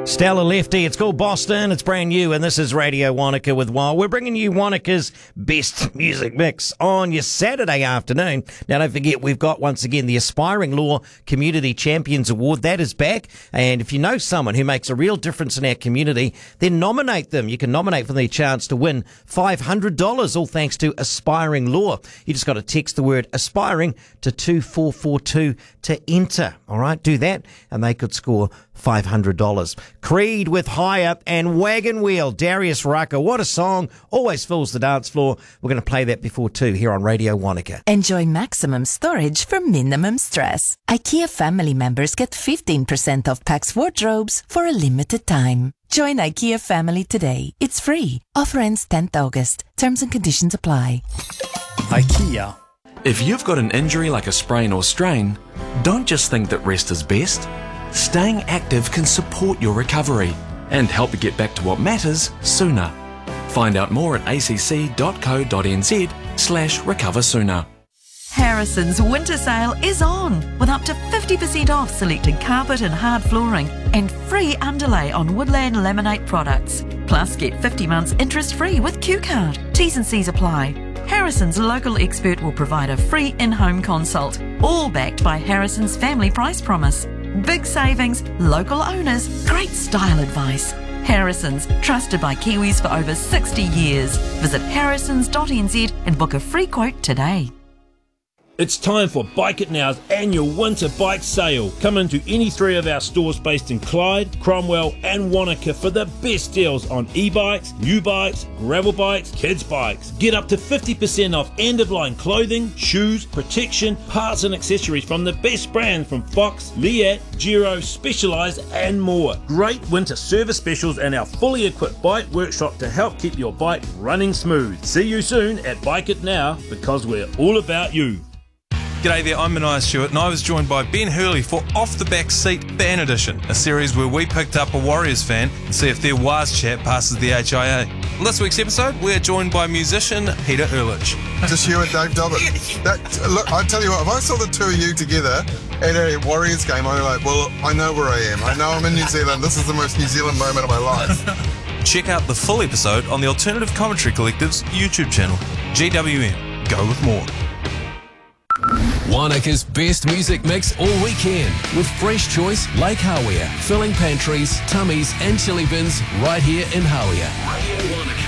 Stella Lefty, it's called Boston, it's brand new, and this is Radio Wanaka with Wild. We're bringing you Wanaka's best music mix on your Saturday afternoon. Now, don't forget, we've got, once again, the Aspiring Law Community Champions Award. That is back, and if you know someone who makes a real difference in our community, then nominate them. You can nominate for the chance to win $500, all thanks to Aspiring Law. You just got to text the word aspiring to 24442 to enter. All right, do that, and they could score $500. Creed with Higher and Wagon Wheel, Darius Rucker. What a song. Always fills the dance floor. We're going to play that before 2 here on Radio Wanaka. Enjoy maximum storage for minimum stress. IKEA family members get 15% off Pax wardrobes for a limited time. Join IKEA family today. It's free. Offer ends 10th August. Terms and conditions apply. IKEA. If you've got an injury like a sprain or strain, don't just think that rest is best. Staying active can support your recovery and help you get back to what matters sooner. Find out more at acc.co.nz/recoversooner. Harrison's winter sale is on with up to 50% off selected carpet and hard flooring and free underlay on Woodland Laminate products. Plus, get 50 months interest free with Q-Card. T's and C's apply. Harrison's local expert will provide a free in-home consult, all backed by Harrison's family price promise. Big savings, local owners, great style advice. Harrison's, trusted by Kiwis for over 60 years. Visit harrisons.nz and book a free quote today. It's time for Bike It Now's annual winter bike sale. Come into any three of our stores based in Clyde, Cromwell and Wanaka for the best deals on e-bikes, new bikes, gravel bikes, kids bikes. Get up to 50% off end-of-line clothing, shoes, protection, parts and accessories from the best brands from Fox, Leat, Giro, Specialized and more. Great winter service specials and our fully equipped bike workshop to help keep your bike running smooth. See you soon at Bike It Now, because we're all about you. G'day there, I'm Mania Stewart and I was joined by Ben Hurley for Off the Back Seat Fan Edition, a series where we picked up a Warriors fan and see if their Waz chat passes the HIA. On this week's episode, we're joined by musician Peter Ehrlich. Just you and Dave Dobbin. Look, I tell you what, if I saw the two of you together at a Warriors game, I'd be like, well, I know where I am. I know I'm in New Zealand. This is the most New Zealand moment of my life. Check out the full episode on the Alternative Commentary Collective's YouTube channel, GWM. Go with more. Wanaka's best music mix all weekend with Fresh Choice Lake Hawea, filling pantries, tummies and chili bins right here in Hawea. Radio Wanaka.